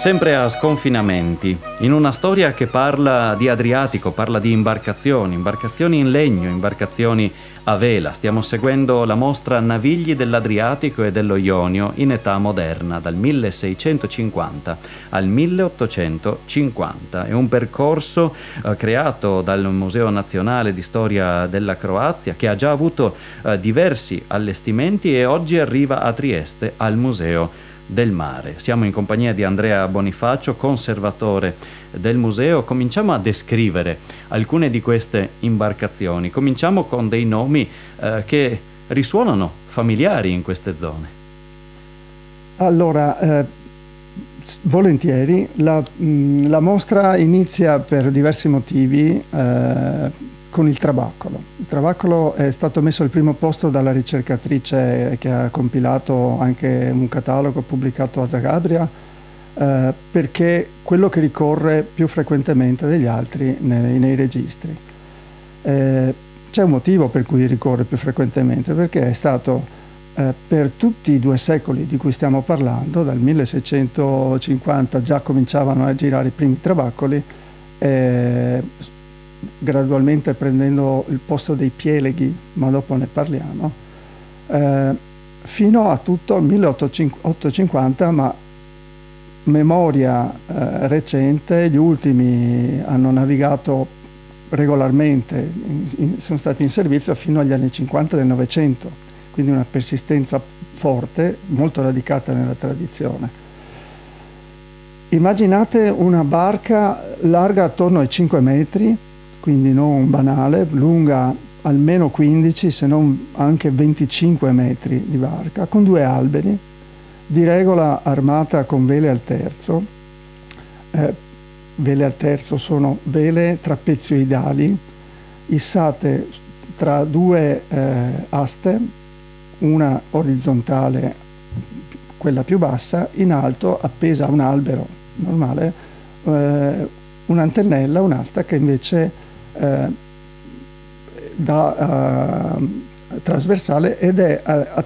Sempre a sconfinamenti, in una storia che parla di Adriatico, parla di imbarcazioni in legno, imbarcazioni a vela. Stiamo seguendo la mostra Navigli dell'Adriatico e dello Ionio in età moderna, dal 1650 al 1850. È un percorso creato dal Museo Nazionale di Storia della Croazia, che ha già avuto diversi allestimenti e oggi arriva a Trieste al Museo del Mare. Siamo in compagnia di Andrea Bonifacio, conservatore del museo. Cominciamo a descrivere alcune di queste imbarcazioni. Cominciamo con dei nomi che risuonano familiari in queste zone. Allora, volentieri. La mostra inizia per diversi motivi con il trabaccolo. Il trabaccolo è stato messo al primo posto dalla ricercatrice che ha compilato anche un catalogo pubblicato a Zagabria, perché quello che ricorre più frequentemente degli altri nei registri. C'è un motivo per cui ricorre più frequentemente, perché è stato per tutti i 2 secoli di cui stiamo parlando, dal 1650 già cominciavano a girare i primi trabaccoli, gradualmente prendendo il posto dei pieleghi, ma dopo ne parliamo, fino a tutto il 1850, ma memoria recente, gli ultimi hanno navigato regolarmente, sono stati in servizio fino agli anni 50 del Novecento, quindi una persistenza forte, molto radicata nella tradizione. Immaginate una barca larga attorno ai 5 metri, quindi non banale, lunga almeno 15, se non anche 25 metri di barca, con 2 alberi, di regola armata con vele al terzo. Vele al terzo sono vele trapezioidali, issate tra 2 aste, una orizzontale, quella più bassa, in alto, appesa a un albero normale, un'antennella, un'asta che invece da trasversale ed è